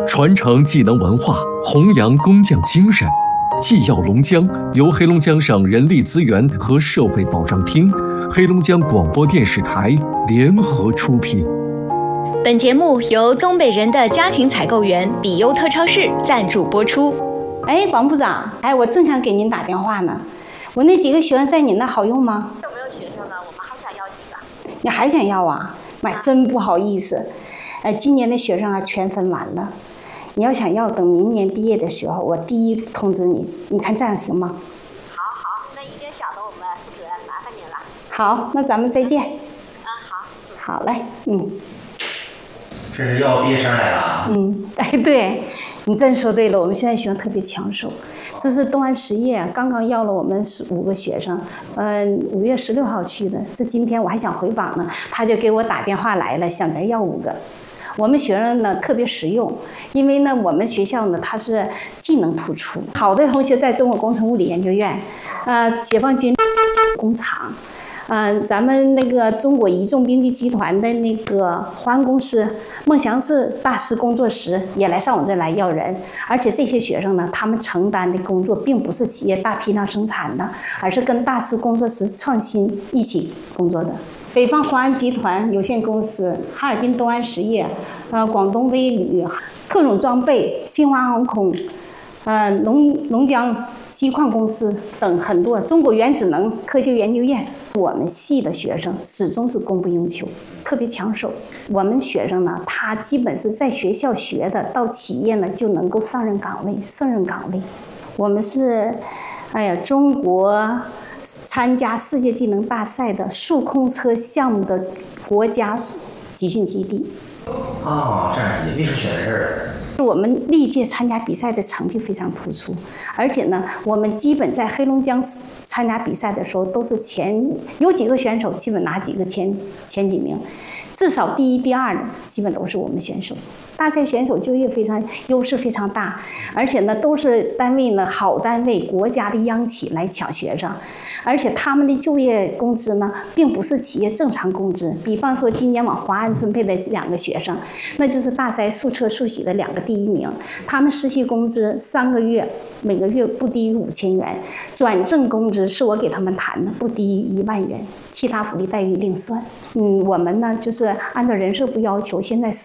传承技能文化，弘扬工匠精神。技耀龙江由黑龙江省人力资源和社会保障厅、黑龙江广播电视台联合出品。 本节目由东北人的家庭采购员比优特超市赞助播出。 王部长，我正想给您打电话呢。我那几个学生在你那好用吗？ 有没有学生呢？我们还想要几个。 你还想要啊？真不好意思。今年的学生啊全分完了。你要想要，等明年毕业的时候，我第一通知你。你看这样行吗？ 好，那一点小的我们负责，麻烦您了。 好，那咱们再见。 好。 好嘞， 这是要毕业生来了啊？ 对，你真说对了，我们现在学生特别抢手。这是东安实业刚刚要了我们5个学生，5月16号去的。这今天我还想回访呢，他就给我打电话来了，想再要5个。我们学生呢特别实用，因为呢我们学校呢它是技能突出，好的同学在中国工程物理研究院，解放军工厂。咱们那个中国移动兵器集团的那个华安公司、孟祥氏大师工作室也来上我这来要人，而且这些学生呢，他们承担的工作并不是企业大批量生产的，而是跟大师工作室创新一起工作的。北方华安集团有限公司、哈尔滨东安实业、广东威旅、特种装备、新华航空、龙江锡矿公司等很多，中国原子能科学研究院。我们系的学生始终是供不应求，特别抢手。我们学生呢，他基本是在学校学的，到企业呢就能够上任岗位，胜任岗位。我们是，中国参加世界技能大赛的数控车项目的国家集训基地。 这样为什么选在这儿？ 我们历届参加比赛的成绩非常突出，而且呢，我们基本在黑龙江参加比赛的时候都是有几个选手基本拿几个前几名，至少第1、第2的基本都是我们选手。大赛选手就业优势非常大，而且呢都是单位呢好单位、国家的央企来抢学生，而且他们的就业工资呢并不是企业正常工资。比方说今年往华安分配的2个学生，那就是大赛数车数洗的2个第1名，他们实习工资3个月每个月不低于5000元，转正工资是我给他们谈的，不低于1万元，其他福利待遇另算。我们呢就是按照人事部要求，现在